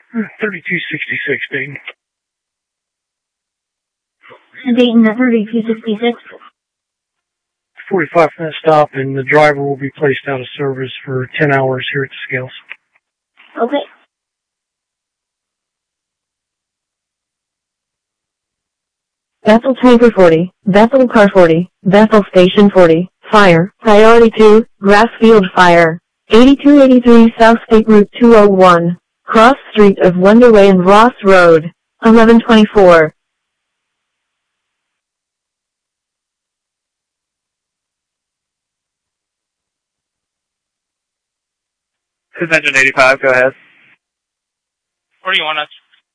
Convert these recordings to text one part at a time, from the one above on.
3266, Dayton. Dayton, 3266. 45-minute stop, and the driver will be placed out of service for 10 hours here at the scales. Okay. Bethel Tanker 40, Bethel Car 40, Bethel Station 40, Fire, Priority 2, Grassfield Fire, 8283 South State Route 201, Cross Street of Wonderway and Ross Road, 1124. This is Engine 85, go ahead. Where do you want us?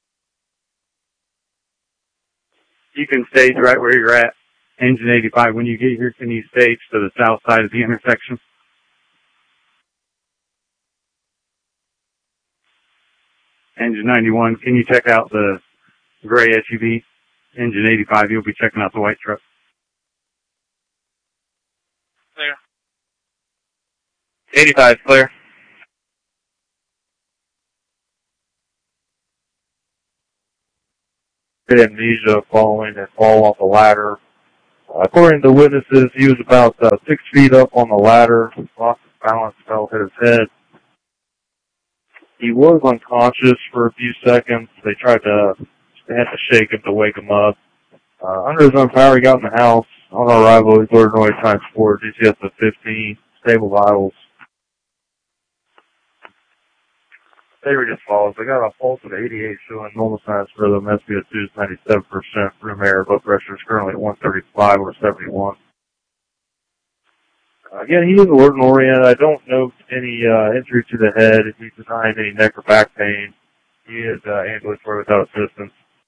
You can stage right where you're at. Engine 85, when you get here, can you stage to the south side of the intersection? Engine 91, can you check out the gray SUV? Engine 85, you'll be checking out the white truck. Clear. 85, clear. Amnesia following a fall off a ladder. According to witnesses, he was about 6 feet up on the ladder, lost his balance, fell, hit his head. He was unconscious for a few seconds. They had to shake him to wake him up. Under his own power, he got in the house. On arrival, he ordered noise transport, DCS of 15, stable vitals. They were just follows. They got a pulse of 88 showing normal signs for them. SpO2 is 97%. Room air. Blood pressure is currently at 135 over 71. Again, he is alert and oriented. I don't note any injury to the head. He's denying any neck or back pain. He is ambulatory without assistance.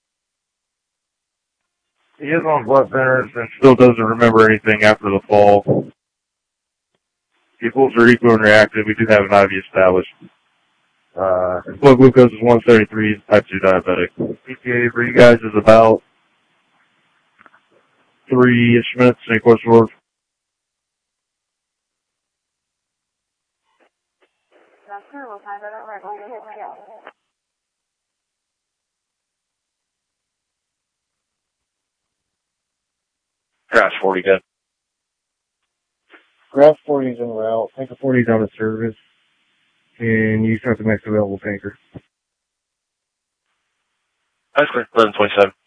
He is on blood thinners and still doesn't remember anything after the fall. His pulse are equal and reactive. We do have an IV established. His blood glucose is 133. He's type 2 diabetic. ETA for you guys is about 3-ish minutes. Any questions, Lord? Crash 40, good. Grass 40 is en route. Tanker 40 is out of service. And you start the next available tanker. That's clear. 1127.